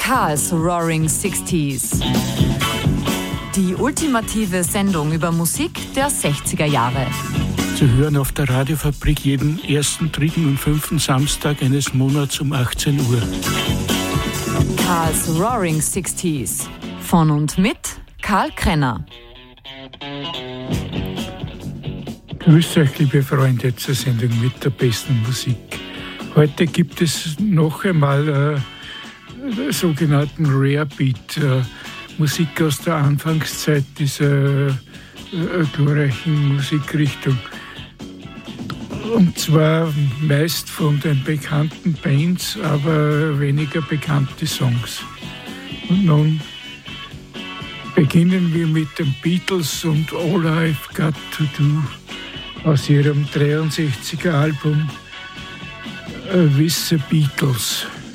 Karls Roaring Sixties. Die ultimative Sendung über Musik der 60er Jahre. Zu hören auf der Radiofabrik jeden ersten, dritten und fünften Samstag eines Monats um 18 Uhr. Karls Roaring Sixties. Von und mit Karl Krenner. Grüß euch, liebe Freunde, zur Sendung mit der besten Musik. Heute gibt es noch einmal sogenannten Rare Beat, Musik aus der Anfangszeit dieser glorreichen Musikrichtung. Und zwar meist von den bekannten Bands, aber weniger bekannte Songs. Und nun beginnen wir mit den Beatles und All I've Got to Do aus ihrem 63er Album With the Beatles.